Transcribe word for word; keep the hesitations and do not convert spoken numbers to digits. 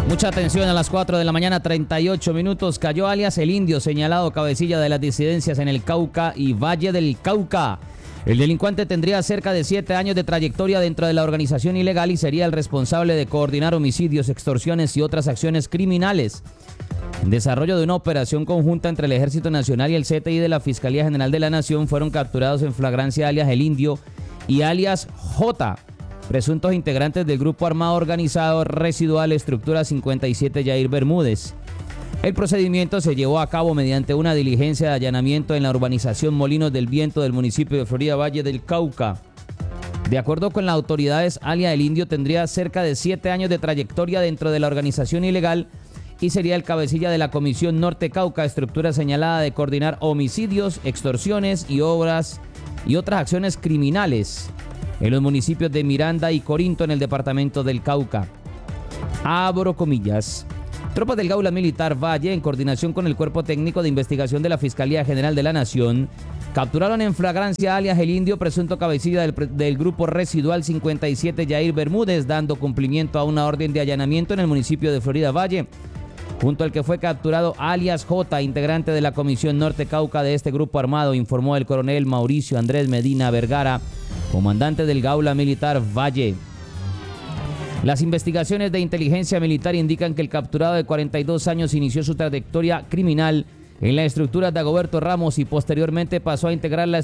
Mucha atención, a las cuatro de la mañana, treinta y ocho minutos, cayó alias El Indio, señalado cabecilla de las disidencias en el Cauca y Valle del Cauca. El delincuente tendría cerca de siete años de trayectoria dentro de la organización ilegal y sería el responsable de coordinar homicidios, extorsiones y otras acciones criminales. En desarrollo de una operación conjunta entre el Ejército Nacional y el C T I de la Fiscalía General de la Nación, fueron capturados en flagrancia alias El Indio y alias J, presuntos integrantes del grupo armado organizado Residual Estructura cincuenta y siete Yair Bermúdez. El procedimiento se llevó a cabo mediante una diligencia de allanamiento en la urbanización Molinos del Viento del municipio de Florida Valle del Cauca. De acuerdo con las autoridades, alias El Indio tendría cerca de siete años de trayectoria dentro de la organización ilegal y sería el cabecilla de la Comisión Norte Cauca, estructura señalada de coordinar homicidios, extorsiones y obras y otras acciones criminales en los municipios de Miranda y Corinto en el departamento del Cauca. Abro comillas. Tropas del Gaula Militar Valle, en coordinación con el Cuerpo Técnico de Investigación de la Fiscalía General de la Nación, capturaron en flagrancia alias El Indio, presunto cabecilla del, del grupo Residual cincuenta y siete Yair Bermúdez, dando cumplimiento a una orden de allanamiento en el municipio de Florida Valle, junto al que fue capturado alias J, integrante de la Comisión Norte Cauca de este grupo armado, informó el coronel Mauricio Andrés Medina Vergara, comandante del Gaula Militar Valle. Las investigaciones de inteligencia militar indican que el capturado de cuarenta y dos años inició su trayectoria criminal en la estructura de Dagoberto Ramos y posteriormente pasó a integrar la